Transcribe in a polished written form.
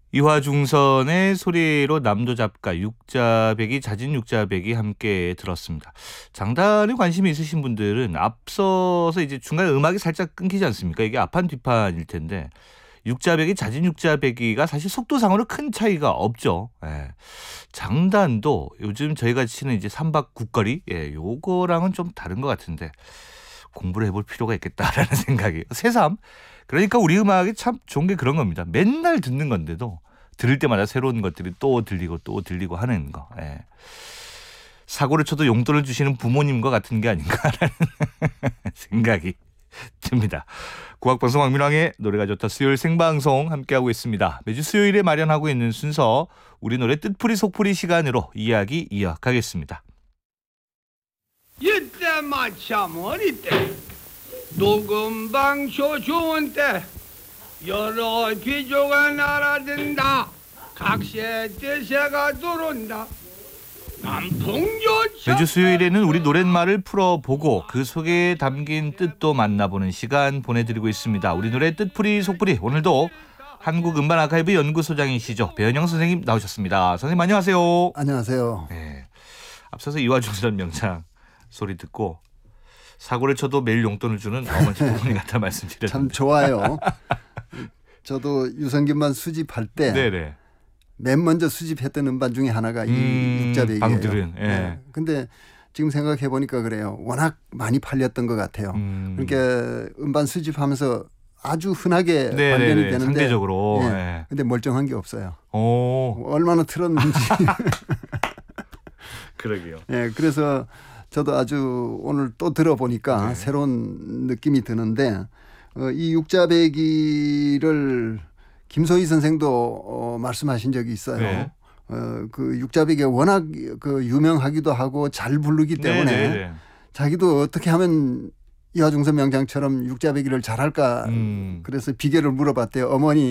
이화중선의 소리로 남도잡가, 육자배기, 자진 육자배기 함께 들었습니다. 장단에 관심이 있으신 분들은 앞서서 이제 중간에 음악이 살짝 끊기지 않습니까? 이게 앞판 뒷판일 텐데 육자배기, 자진 육자배기가 사실 속도상으로 큰 차이가 없죠. 예. 장단도 요즘 저희가 치는 이제 삼박 국거리, 요거랑은 좀 다른 것 같은데 공부를 해볼 필요가 있겠다라는 생각이. 새삼. 그러니까 우리 음악이 참 좋은 게 그런 겁니다. 맨날 듣는 건데도 들을 때마다 새로운 것들이 또 들리고 또 들리고 하는 거. 예. 사고를 쳐도 용돈을 주시는 부모님과 같은 게 아닌가라는 생각이 듭니다. 국악방송 황민왕의 노래가 좋다 수요일 생방송 함께하고 있습니다. 매주 수요일에 마련하고 있는 순서 우리 노래 뜻풀이 속풀이 시간으로 이야기 이어가겠습니다. 이때 마참 어릴 때 녹음방쇼 좋은 때 여러 귀조가 날아든다 각시의 뜻새가 들어온다 남풍조. 매주 수요일에는 우리 노랫말을 풀어보고 그 속에 담긴 뜻도 만나보는 시간 보내드리고 있습니다. 우리 노래 뜻풀이 속풀이, 오늘도 한국음반아카이브 연구소장이시죠, 배은영 선생님 나오셨습니다. 선생님 안녕하세요. 안녕하세요. 네. 앞서서 이화중선 명창 소리 듣고 사고를 쳐도 매일 용돈을 주는 어머니 부모님 같다 말씀드렸는데 참 좋아요. 저도 유성균만 수집할 때 네네. 맨 먼저 수집했던 음반 중에 하나가 이 육자배기예요. 방들은. 예. 네. 근데 지금 생각해 보니까 그래요. 워낙 많이 팔렸던 것 같아요. 그러니까 음반 수집하면서 아주 흔하게 발견이 되는데 상대적으로. 예. 예. 근데 멀쩡한 게 없어요. 오. 얼마나 틀었는지. 그러게요. 예, 그래서 저도 아주 오늘 또 들어보니까 새로운 느낌이 드는데 이 육자배기를 김소희 선생도 말씀하신 적이 있어요. 네. 그 육자배기가 워낙 그 유명하기도 하고 잘 부르기 때문에 자기도 어떻게 하면 이화중선 명장처럼 육자배기를 잘할까 그래서 비결을 물어봤대요. 어머니